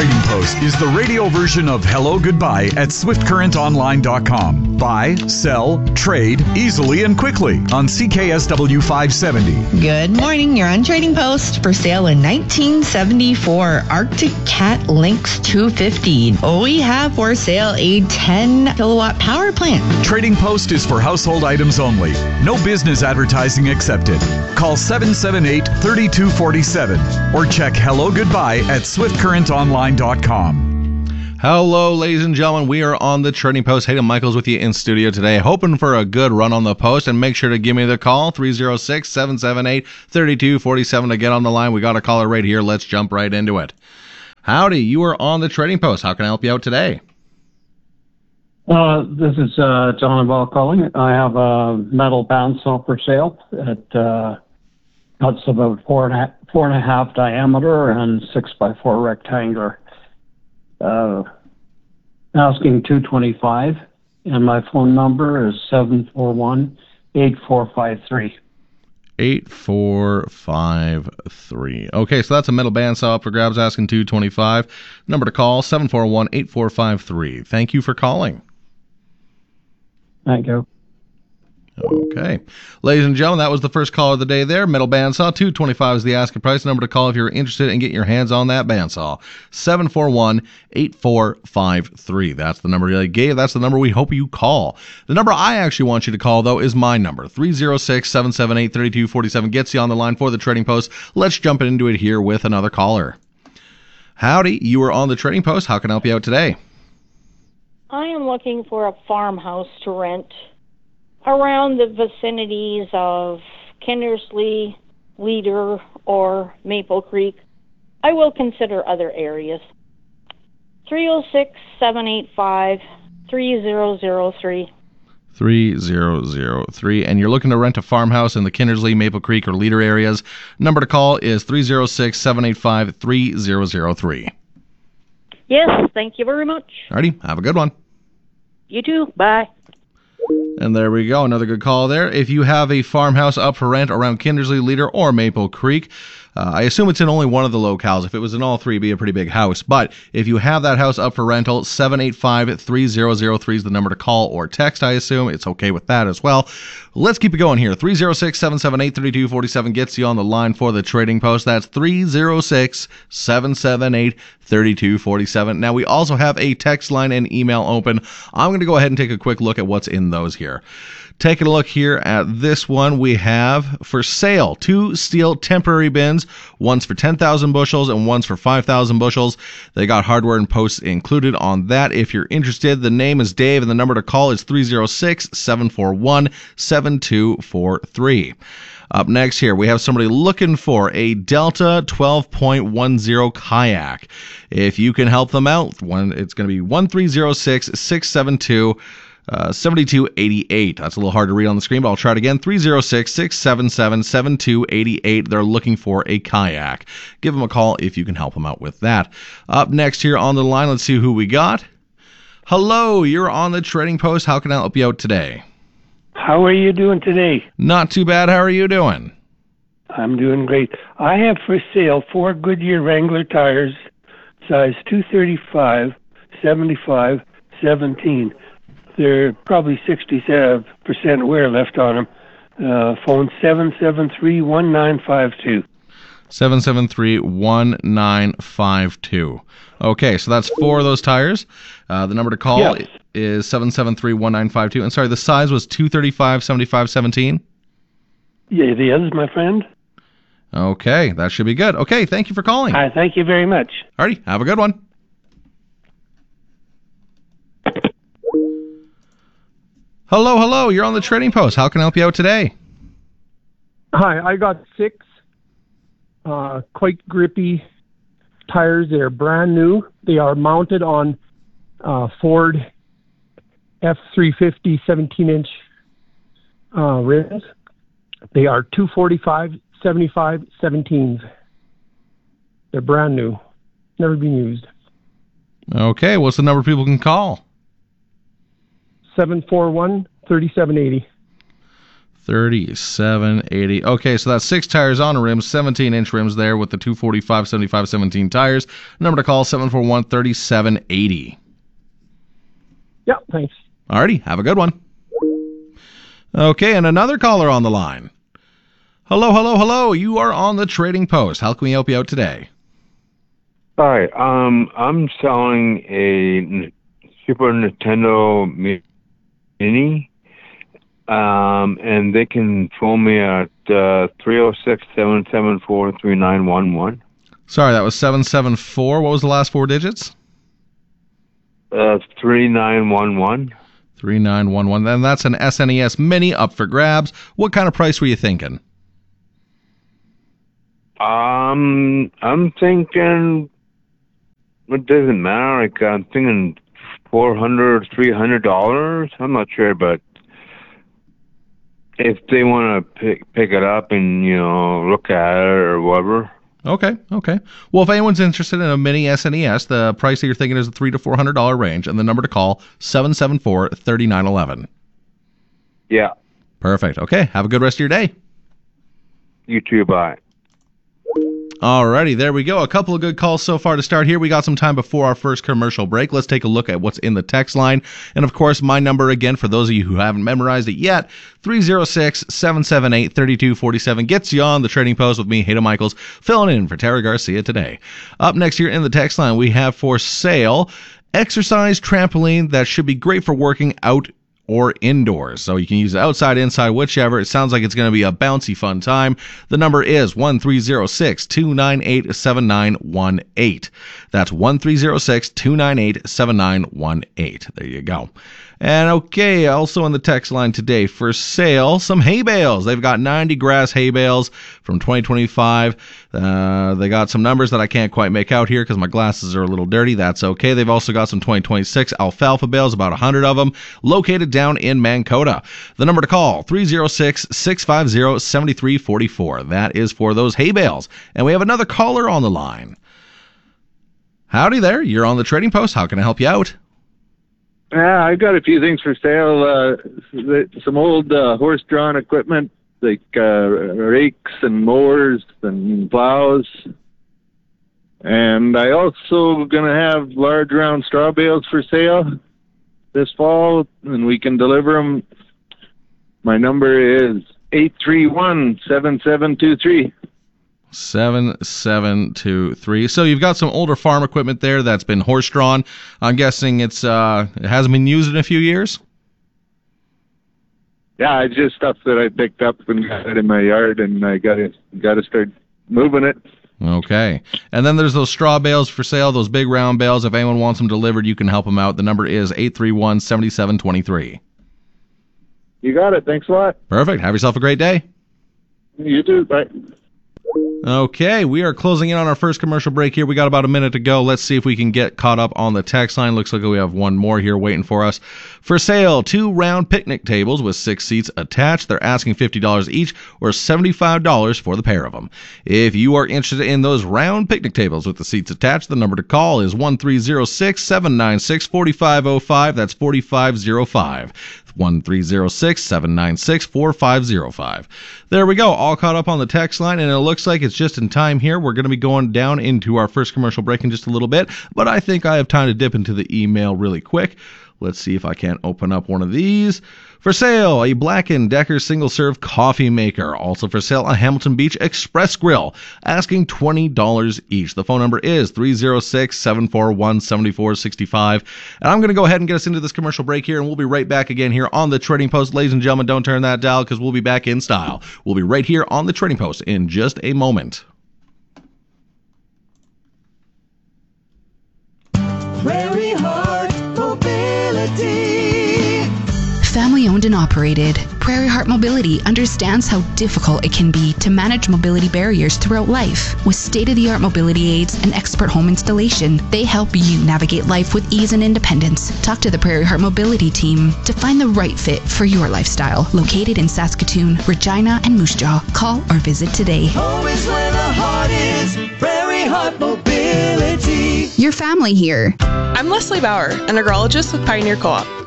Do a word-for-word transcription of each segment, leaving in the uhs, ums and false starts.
Trading Post is the radio version of Hello Goodbye at swift current online dot com. Buy, sell, trade easily and quickly on C K S W five seventy. Good morning. You're on Trading Post. For sale in nineteen seventy-four Arctic Cat Lynx two fifty. We have for sale a ten kilowatt power plant. Trading Post is for household items only. No business advertising accepted. Call seven seven eight, three two four seven or check Hello Goodbye at swift current online dot com. Hello, ladies and gentlemen. We are on the Trading Post. Hayden Michaels with you in studio today, hoping for a good run on the post. And make sure to give me the call, three oh six, seven seven eight, three two four seven to get on the line. We got a caller right here. Let's jump right into it. Howdy, you are on the Trading Post. How can I help you out today? Uh, this is uh, John Ball calling. I have a metal bandsaw for sale. It, uh, it's about four and, a, four and a half diameter and six by four rectangular. Uh, asking two twenty-five, and my phone number is seven four one, eight four five three. eight four five three. Okay, so that's a metal bandsaw up for grabs, asking two twenty-five. Number to call, seven four one, eight four five three. Thank you for calling. Thank you. Okay. Ladies and gentlemen, that was the first call of the day there. Metal bandsaw, two twenty-five is the asking price. Number to call if you're interested in getting your hands on that bandsaw, seven four one, eight four five three. That's the number I gave. That's the number we hope you call. The number I actually want you to call, though, is my number, three oh six, seven seven eight, three two four seven. Gets you on the line for the Trading Post. Let's jump into it here with another caller. Howdy, you are on the Trading Post. How can I help you out today? I am looking for a farmhouse to rent around the vicinities of Kindersley, Leader, or Maple Creek. I will consider other areas. three oh six, seven eight five, three oh oh three. three oh oh three. And you're looking to rent a farmhouse in the Kindersley, Maple Creek, or Leader areas. Number to call is three oh six, seven eight five, three oh oh three. Yes, thank you very much. Alrighty, have a good one. You too. Bye. And there we go. Another good call there. If you have a farmhouse up for rent around Kindersley, Leader, or Maple Creek, uh, I assume it's in only one of the locales. If it was in all three, it'd be a pretty big house. But if you have that house up for rental, seven eight five, three oh oh three is the number to call or text, I assume. It's okay with that as well. Let's keep it going here. three oh six, seven seven eight, three two four seven gets you on the line for the Trading Post. That's three oh six, seven seven eight, three two four seven. Now, we also have a text line and email open. I'm going to go ahead and take a quick look at what's in those here. Taking a look here at this one, we have for sale two steel temporary bins. One's for ten thousand bushels and one's for five thousand bushels. They got hardware and posts included on that. If you're interested, the name is Dave and the number to call is three oh six, seven four one, seven two four three. Up next here, we have somebody looking for a Delta twelve point one oh kayak. If you can help them out, one, it's going to be one three oh six, six seven two, seven two eight eight. That's a little hard to read on the screen, but I'll try it again. three oh six, six seven seven, seven two eight eight. They're looking for a kayak. Give them a call if you can help them out with that. Up next here on the line, let's see who we got. Hello, you're on the Trading Post. How can I help you out today? How are you doing today? Not too bad. How are you doing? I'm doing great. I have for sale four Goodyear Wrangler tires, size two thirty-five, seventy-five, seventeen. They're probably sixty percent wear left on them. Uh, phone seven seven three, one nine five two. seven seven three, one nine five two. Okay, so that's four of those tires. Uh, the number to call yes. is seven seven three, one nine five two. And sorry, the size was two thirty-five, seventy-five, seventeen? Yeah, the others, my friend. Okay, that should be good. Okay, thank you for calling. Hi, thank you very much. Alrighty, have a good one. Hello, hello, you're on the Trading Post. How can I help you out today? Hi, I got six uh, quite grippy tires. They're brand new. They are mounted on uh, Ford F three fifty seventeen-inch uh, rims. They are two forty-five, seventy-five, seventeens. They're brand new. Never been used. Okay, what's the number people can call? seven four one, three seven eight zero. thirty-seven eighty. Okay, so that's six tires on a rim, seventeen inch rims there with the two forty-five seventy-five seventeen tires. Number to call, seven four one, three seven eight zero. Yeah, thanks. Alrighty, have a good one. Okay, and another caller on the line. Hello, hello, hello. You are on the Trading Post. How can we help you out today? Hi, um, I'm selling a Super Nintendo Mini, um, and they can phone me at uh, three oh six, seven seven four, three nine one one. Sorry, that was seven seven four. What was the last four digits? Uh, three nine one one. three nine one one. And that's an S N E S Mini up for grabs. What kind of price were you thinking? Um, I'm thinking, it doesn't matter. Like, I'm thinking four hundred dollars, three hundred dollars. I'm not sure, but if they want to pick, pick it up and, you know, look at it or whatever. Okay, okay. Well, if anyone's interested in a mini S N E S, the price that you're thinking is the three hundred to four hundred dollars range, and the number to call, seven seven four, three nine one one. Yeah. Perfect. Okay, have a good rest of your day. You too, bye. Alrighty, there we go. A couple of good calls so far to start here. We got some time before our first commercial break. Let's take a look at what's in the text line. And of course, my number again, for those of you who haven't memorized it yet, three oh six, seven seven eight, three two four seven gets you on the Trading Post with me, Hayden Michaels, filling in for Terry Garcia today. Up next here in the text line, we have for sale exercise trampoline that should be great for working out or indoors. So you can use it outside, inside, whichever. It sounds like it's going to be a bouncy, fun time. The number is one three oh six, two nine eight, seven nine one eight. That's one three oh six, two nine eight, seven nine one eight. There you go. And okay, also in the text line today, for sale, some hay bales. They've got ninety grass hay bales from twenty twenty-five. Uh, they got some numbers that I can't quite make out here because my glasses are a little dirty. That's okay. They've also got some twenty twenty-six alfalfa bales, about one hundred of them, located down in Mankota. The number to call, three oh six, six five oh, seven three four four. That is for those hay bales. And we have another caller on the line. Howdy there. You're on the Trading Post. How can I help you out? Yeah, I got a few things for sale. Uh, some old uh, horse-drawn equipment, like uh, rakes and mowers and plows. And I also going to have large round straw bales for sale this fall, and we can deliver them. My number is eight three one, seven seven two three. seven seven two three. So you've got some older farm equipment there that's been horse-drawn. I'm guessing it's uh, it hasn't been used in a few years? Yeah, it's just stuff that I picked up and got it in my yard, and I got to got to start moving it. Okay. And then there's those straw bales for sale, those big round bales. If anyone wants them delivered, you can help them out. The number is eight three one, seven seven two three. You got it. Thanks a lot. Perfect. Have yourself a great day. You too. Bye. Okay, we are closing in on our first commercial break here. We got about a minute to go. Let's see if we can get caught up on the text line. Looks like we have one more here waiting for us. For sale, two round picnic tables with six seats attached. They're asking fifty dollars each or seventy-five dollars for the pair of them. If you are interested in those round picnic tables with the seats attached, the number to call is one three oh six, seven nine six, four five oh five. That's four five oh five. one three oh six, seven nine six, four five oh five. There we go, all caught up on the text line, and it looks like it's just in time here. We're going to be going down into our first commercial break in just a little bit, but I think I have time to dip into the email really quick. Let's see if I can't open up one of these. For sale, a Black and Decker single-serve coffee maker. Also for sale, a Hamilton Beach Express Grill, asking twenty dollars each. The phone number is three oh six, seven four one, seven four six five. And I'm going to go ahead and get us into this commercial break here, and we'll be right back again here on the Trading Post. Ladies and gentlemen, don't turn that dial because we'll be back in style. We'll be right here on the Trading Post in just a moment. Prairie Heart Mobility. Family owned and operated, Prairie Heart Mobility understands how difficult it can be to manage mobility barriers throughout life. With state-of-the-art mobility aids and expert home installation, they help you navigate life with ease and independence. Talk to the Prairie Heart Mobility team to find the right fit for your lifestyle. Located in Saskatoon, Regina, and Moose Jaw. Call or visit today. Home is where the heart is. Prairie Heart Mobility. Your family here. I'm Leslie Bauer, a neurologist with Pioneer Co-op.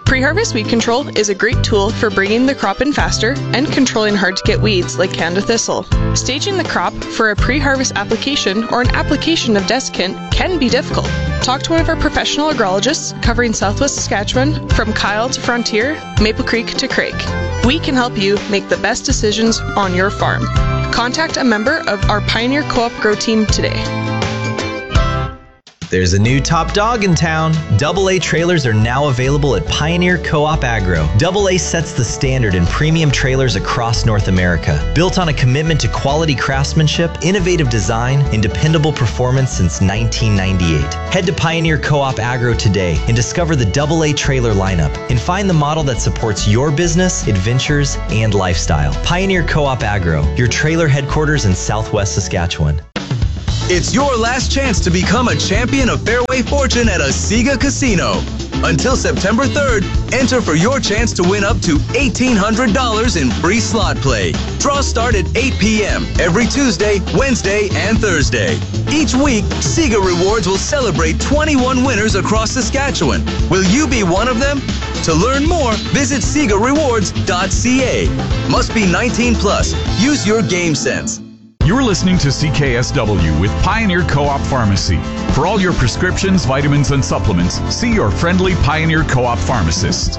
Pre-harvest weed control is a great tool for bringing the crop in faster and controlling hard-to-get weeds like Canada thistle. Staging the crop for a pre-harvest application or an application of desiccant can be difficult. Talk to one of our professional agrologists covering Southwest Saskatchewan from Kyle to Frontier, Maple Creek to Craig. We can help you make the best decisions on your farm. Contact a member of our Pioneer Co-op Grow team today. There's a new top dog in town. Double A trailers are now available at Pioneer Co-op Agro. Double A sets the standard in premium trailers across North America. Built on a commitment to quality craftsmanship, innovative design, and dependable performance since nineteen ninety-eight. Head to Pioneer Co-op Agro today and discover the Double A trailer lineup and find the model that supports your business, adventures, and lifestyle. Pioneer Co-op Agro, your trailer headquarters in Southwest Saskatchewan. It's your last chance to become a champion of Fairway Fortune at Asiga Casino. Until September third, enter for your chance to win up to eighteen hundred dollars in free slot play. Draws start at eight p.m. every Tuesday, Wednesday, and Thursday. Each week, Siga Rewards will celebrate twenty-one winners across Saskatchewan. Will you be one of them? To learn more, visit siga rewards dot c a. Must be nineteen plus. Use your game sense. You're listening to C K S W with Pioneer Co-op Pharmacy. For all your prescriptions, vitamins, and supplements, see your friendly Pioneer Co-op pharmacist.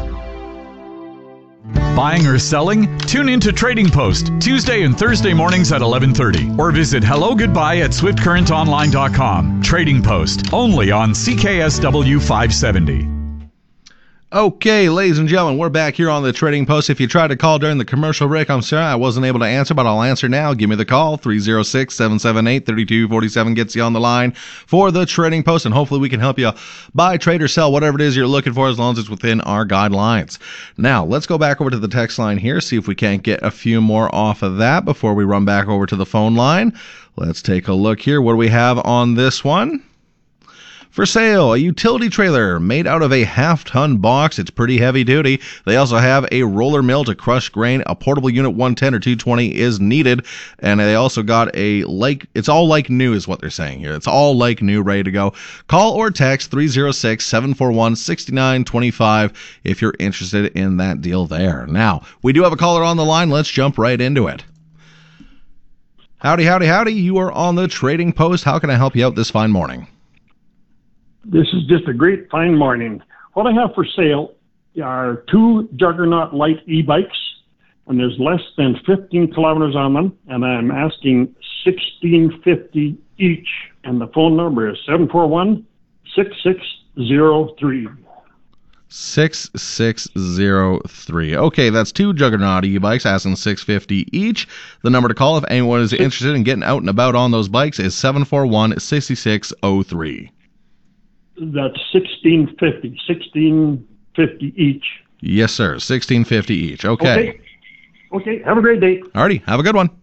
Buying or selling? Tune in to Trading Post, Tuesday and Thursday mornings at eleven thirty. Or visit hello goodbye at swift current online dot com. Trading Post, only on C K S W five seventy. Okay, ladies and gentlemen, we're back here on the Trading Post. If you tried to call during the commercial break, I'm sorry I wasn't able to answer, but I'll answer now. Give me the call. three oh six, seven seven eight, three two four seven gets you on the line for the Trading Post, and hopefully we can help you buy, trade, or sell whatever it is you're looking for as long as it's within our guidelines. Now, let's go back over to the text line here, see if we can't get a few more off of that before we run back over to the phone line. Let's take a look here. What do we have on this one? For sale, a utility trailer made out of a half-ton box. It's pretty heavy duty. They also have a roller mill to crush grain. A portable unit one ten or two twenty is needed. And they also got a like, it's all like new is what they're saying here. It's all like new, ready to go. Call or text three oh six, seven four one, six nine two five if you're interested in that deal there. Now, we do have a caller on the line. Let's jump right into it. Howdy, howdy, howdy. You are on the Trading Post. How can I help you out this fine morning? This is just a great fine morning. What I have for sale are two Juggernaut light e-bikes, and there's less than fifteen kilometers on them, and I'm asking sixteen fifty each, and the phone number is seven four one, six six zero three. six six zero three. Okay, that's two Juggernaut e-bikes asking six fifty each. The number to call if anyone is interested in getting out and about on those bikes is seven four one, six six zero three. That's sixteen fifty. sixteen fifty each. Yes, sir. sixteen fifty each. Okay. Okay. Okay. Have a great day. Alrighty. Have a good one.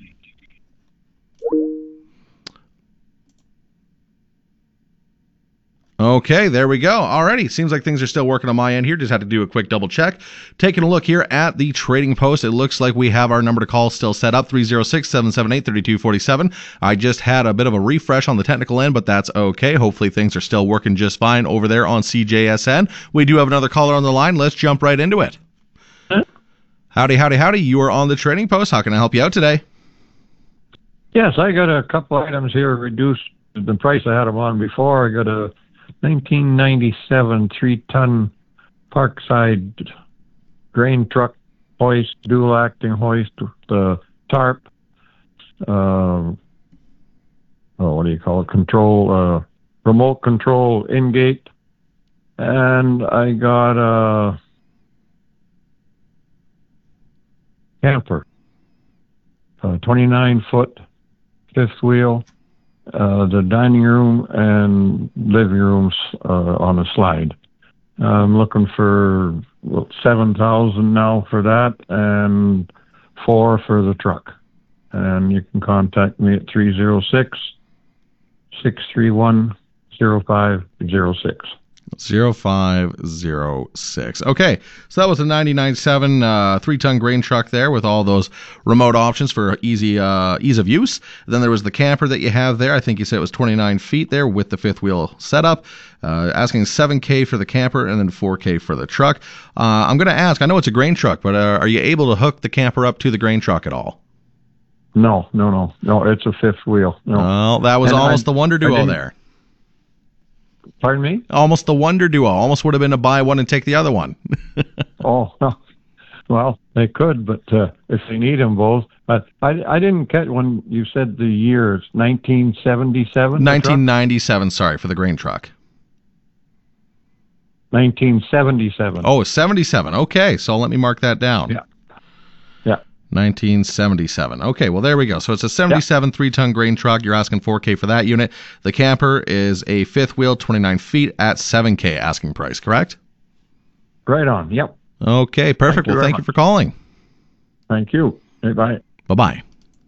Okay, there we go. Alrighty, seems like things are still working on my end here. Just had to do a quick double check. Taking a look here at the Trading Post, it looks like we have our number to call still set up, three oh six, seven seven eight, three two four seven. I just had a bit of a refresh on the technical end, but that's okay. Hopefully things are still working just fine over there on C J S N. We do have another caller on the line. Let's jump right into it. Huh? Howdy, howdy, howdy. You are on the Trading Post. How can I help you out today? Yes, I got a couple items here reduced the price I had them on before. I got a nineteen ninety-seven three-ton Parkside grain truck hoist, dual-acting hoist with the tarp. Uh, oh, what do you call it? Control, uh, remote control in-gate. And I got a camper, a twenty-nine foot fifth wheel. Uh, the dining room and living rooms uh, on a slide. I'm looking for well, seven thousand now for that, and four for the truck. And you can contact me at three oh six, six three one, oh five oh six. zero five zero six. Okay, so that was a ninety-nine seven uh, three-ton grain truck there with all those remote options for easy uh, ease of use. Then there was the camper that you have there. I think you said it was twenty-nine feet there with the fifth wheel setup. Uh, asking seven K for the camper and then four K for the truck. Uh, I'm going to ask, I know it's a grain truck, but uh, are you able to hook the camper up to the grain truck at all? No, no, no. No, it's a fifth wheel. No. Well, that was And almost I- the Wonder I Duo didn't- there. Pardon me? Almost the Wonder Duo. Almost would have been to buy one and take the other one. Oh, well, they could, but uh, if they need them both. But I, I didn't catch when you said the year. It's nineteen seventy-seven? nineteen ninety-seven, sorry, for the grain truck. nineteen seventy-seven. Oh, seventy-seven. Okay, so let me mark that down. Yeah. Yeah. nineteen seventy-seven. Okay, well, there we go. So it's a seventy-seven three-ton grain truck. You're asking four K for that unit. The camper is a fifth wheel, twenty-nine feet at seven K asking price, correct? Right on. Yep. Okay, perfect. Thank you Well, very thank you much. for calling. Thank you. Hey, bye. Bye-bye.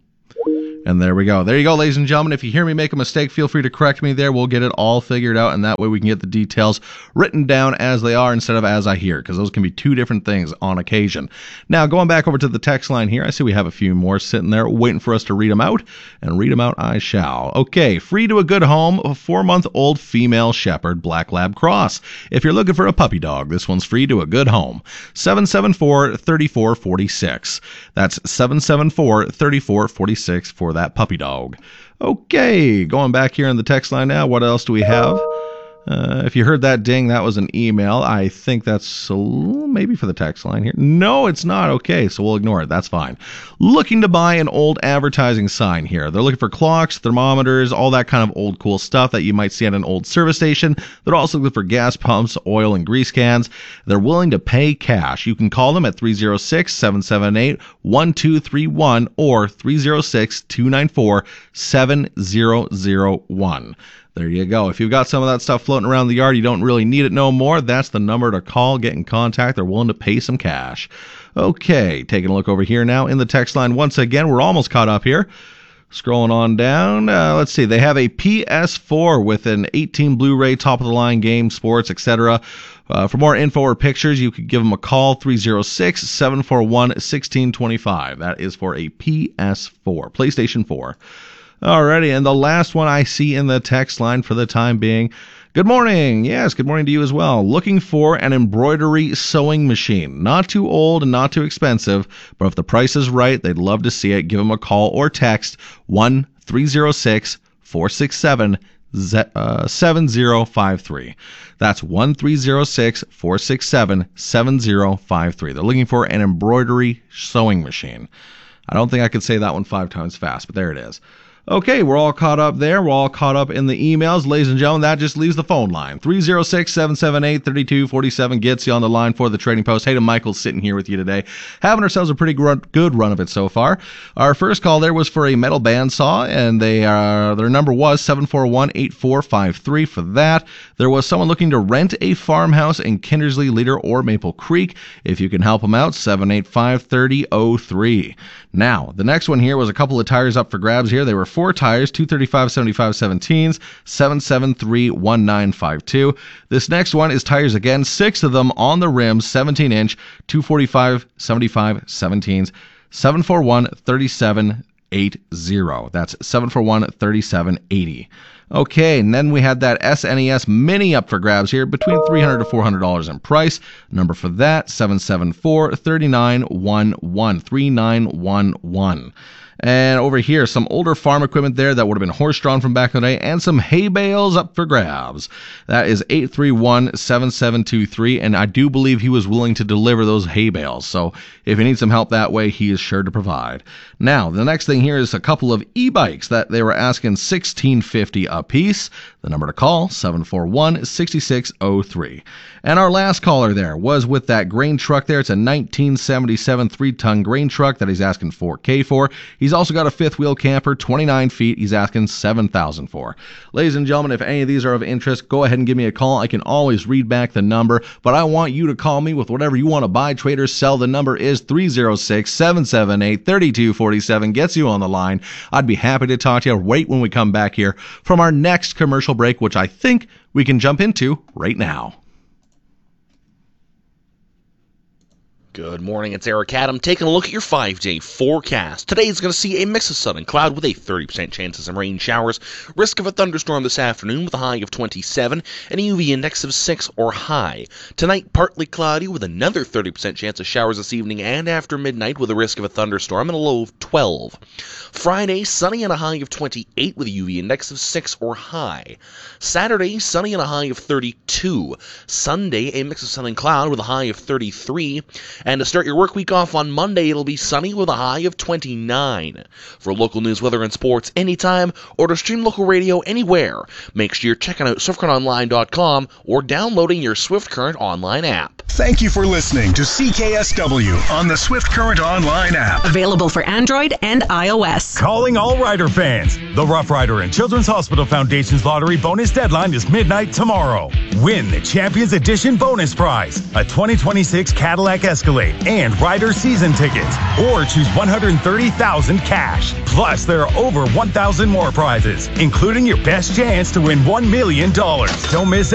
And there we go. There you go, ladies and gentlemen. If you hear me make a mistake, feel free to correct me there. We'll get it all figured out, and that way we can get the details written down as they are instead of as I hear, because those can be two different things on occasion. Now, going back over to the text line here, I see we have a few more sitting there waiting for us to read them out, and read them out I shall. Okay, free to a good home, a four-month-old female shepherd black lab cross. If you're looking for a puppy dog, this one's free to a good home. seven seven four, three four four six. That's seven seven four, three four four six for that puppy dog. Okay, going back here in the text line now, what else do we have? Uh, if you heard that ding, that was an email. I think that's uh, maybe for the text line here. No, it's not. Okay, so we'll ignore it. That's fine. Looking to buy an old advertising sign here. They're looking for clocks, thermometers, all that kind of old cool stuff that you might see at an old service station. They're also looking for gas pumps, oil, and grease cans. They're willing to pay cash. You can call them at three oh six, seven seven eight, one two three one or three oh six, two nine four, seven zero zero one. There you go. If you've got some of that stuff floating around the yard, you don't really need it no more, that's the number to call, get in contact. They're willing to pay some cash. Okay, taking a look over here now in the text line. Once again, we're almost caught up here. Scrolling on down, uh, let's see. They have a P S four with an eighteen Blu-ray, top-of-the-line game, sports, et cetera. Uh, for more info or pictures, you could give them a call, three oh six, seven four one, one six two five. That is for a P S four, PlayStation four. Alrighty, and the last one I see in the text line for the time being. Good morning. Yes, good morning to you as well. Looking for an embroidery sewing machine. Not too old and not too expensive, but if the price is right, they'd love to see it. Give them a call or text one three oh six, four six seven, seven zero five three. That's one three oh six, four six seven, seven zero five three. They're looking for an embroidery sewing machine. I don't think I could say that one five times fast, but there it is. Okay, we're all caught up there. We're all caught up in the emails. Ladies and gentlemen, that just leaves the phone line. three oh six, seven seven eight, three two four seven gets you on the line for the Trading Post. Hayden Michaels sitting here with you today. Having ourselves a pretty gr- good run of it so far. Our first call there was for a metal bandsaw, and they uh, their number was seven four one, eight four five three for that. There was someone looking to rent a farmhouse in Kindersley, Leader, or Maple Creek. If you can help them out, seven eight five, three oh oh three. Now, the next one here was a couple of tires up for grabs here. They were four tires, two thirty-five seventy-five seventeens, seven seven three one nine five two. This next one is tires again, six of them on the rims, seventeen inch, two forty-five seventy-five seventeens, seven four one, three seven eight zero. That's seven four one, three seven eight zero. Okay, and then we had that S N E S Mini up for grabs here, between three hundred dollars to four hundred dollars in price. Number for that, seven seven four, three nine one one, three nine one one. And over here, some older farm equipment there that would have been horse-drawn from back in the day, and some hay bales up for grabs. That is eight three one, seven seven two three, and I do believe he was willing to deliver those hay bales. So if you need some help that way, he is sure to provide. Now, the next thing here is a couple of e-bikes that they were asking sixteen fifty a piece. The number to call, seven four one, six six zero three. And our last caller there was with that grain truck there. It's a nineteen seventy-seven three-ton grain truck that he's asking four K for. He's also got a fifth-wheel camper, twenty-nine feet. He's asking seven thousand dollars for. Ladies and gentlemen, if any of these are of interest, go ahead and give me a call. I can always read back the number, but I want you to call me with whatever you want to buy, trade, or sell. The number is three oh six, seven seven eight, three two four seven. Gets you on the line. I'd be happy to talk to you right when we come back here from our next commercial commercial break, which I think we can jump into right now. Good morning, it's Eric Adam taking a look at your five-day forecast. Today is going to see a mix of sun and cloud with a thirty percent chance of some rain showers. Risk of a thunderstorm this afternoon with a high of twenty-seven and a U V index of six or high. Tonight, partly cloudy with another thirty percent chance of showers this evening and after midnight with a risk of a thunderstorm and a low of twelve. Friday, sunny and a high of twenty-eight with a U V index of six or high. Saturday, sunny and a high of thirty-two. Sunday, a mix of sun and cloud with a high of thirty-three. And to start your work week off on Monday, it'll be sunny with a high of twenty-nine. For local news, weather, and sports anytime, or to stream local radio anywhere, make sure you're checking out swift current online dot com or downloading your Swift Current online app. Thank you for listening to C K S W on the Swift Current online app. Available for Android and iOS. Calling all Rider fans. The Rough Rider and Children's Hospital Foundation's lottery bonus deadline is midnight tomorrow. Win the Champions Edition bonus prize, a twenty twenty-six Cadillac Escalade and Rider season tickets, or choose one hundred thirty thousand dollars cash. Plus, there are over one thousand more prizes, including your best chance to win one million dollars. Don't miss